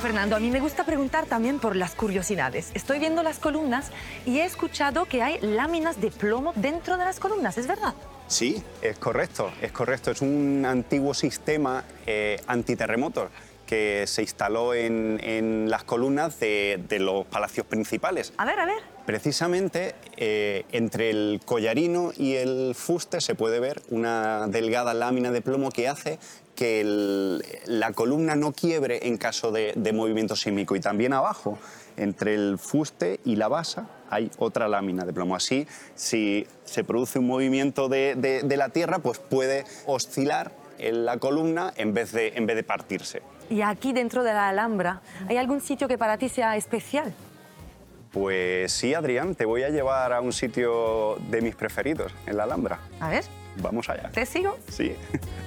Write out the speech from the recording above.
Fernando, a mí me gusta preguntar también por las curiosidades. Estoy viendo las columnas y he escuchado que hay láminas de plomo dentro de las columnas, ¿es verdad? Sí, es correcto, es correcto. Es un antiguo sistema antiterremoto que se instaló en las columnas de los palacios principales. A ver. Precisamente entre el collarino y el fuste se puede ver una delgada lámina de plomo que hace que la columna no quiebre en caso de movimiento sísmico. Y también abajo, entre el fuste y la basa, hay otra lámina de plomo. Así, si se produce un movimiento de la Tierra, pues puede oscilar en la columna en vez de partirse. Y aquí dentro de la Alhambra, ¿hay algún sitio que para ti sea especial? Pues sí, Adrián, te voy a llevar a un sitio de mis preferidos, en la Alhambra. A ver, Vamos allá. ¿te sigo? Sí.